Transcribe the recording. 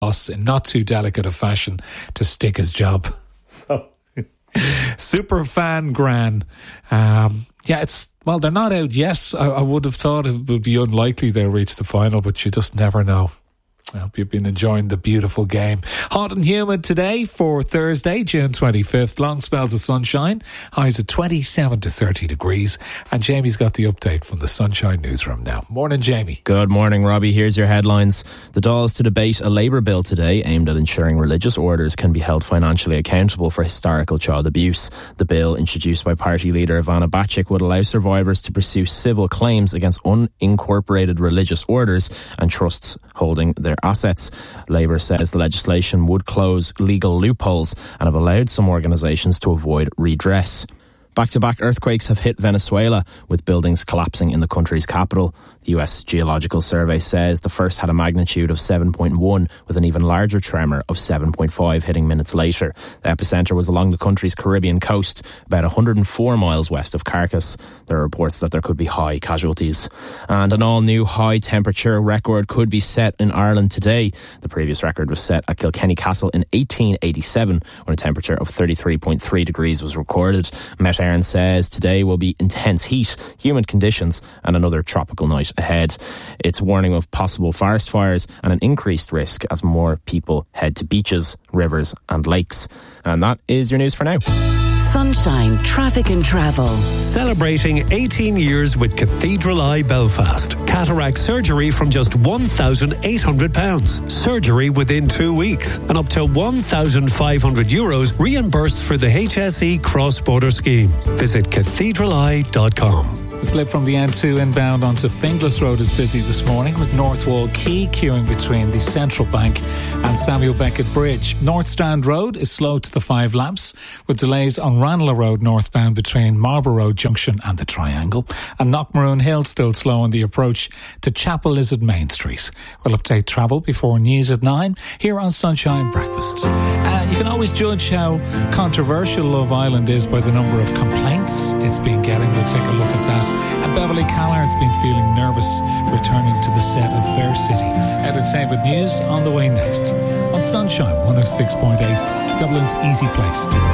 us in not too delicate a fashion to stick his job. So, super fan Gran. They're not out yet. I would have thought it would be unlikely they'll reach the final, but you just never know. I hope you've been enjoying the beautiful game. Hot and humid today for Thursday, June 25th. Long spells of sunshine. Highs at 27 to 30 degrees. And Jamie's got the update from the Sunshine Newsroom now. Morning, Jamie. Good morning, Robbie. Here's your headlines. The Dáils to debate a Labour bill today aimed at ensuring religious orders can be held financially accountable for historical child abuse. The bill, introduced by party leader Ivana Bacik, would allow survivors to pursue civil claims against unincorporated religious orders and trusts holding their assets. Labour says the legislation would close legal loopholes and have allowed some organisations to avoid redress. Back-to-back earthquakes have hit Venezuela, with buildings collapsing in the country's capital. The US Geological Survey says the first had a magnitude of 7.1, with an even larger tremor of 7.5 hitting minutes later. The epicentre was along the country's Caribbean coast, about 104 miles west of Caracas. There are reports that there could be high casualties. And an all-new high-temperature record could be set in Ireland today. The previous record was set at Kilkenny Castle in 1887, when a temperature of 33.3 degrees was recorded. Met Éireann says today will be intense heat, humid conditions and another tropical night ahead. It's warning of possible forest fires and an increased risk as more people head to beaches, rivers and lakes. And that is your news for now. Sunshine Traffic and Travel. Celebrating 18 years with Cathedral Eye Belfast. Cataract surgery from just £1,800. Surgery within 2 weeks. And up to €1,500 reimbursed for the HSE cross-border scheme. Visit cathedraleye.com. The slip from the N2 inbound onto Finglas Road is busy this morning, with North Wall Quay queuing between the Central Bank and Samuel Beckett Bridge. North Strand Road is slow to the 5 laps, with delays on Ranelagh Road northbound between Marlborough Road Junction and the Triangle. And Knockmaroon Hill still slow on the approach to Chapel Lizard Main Street. We'll update travel before news at 9 here on Sunshine Breakfast. You can always judge how controversial Love Island is by the number of complaints it's been getting. We'll take a look at that. And Beverly Callard's been feeling nervous returning to the set of Fair City. Entertainment news on the way next on Sunshine 106.8, Dublin's easy place to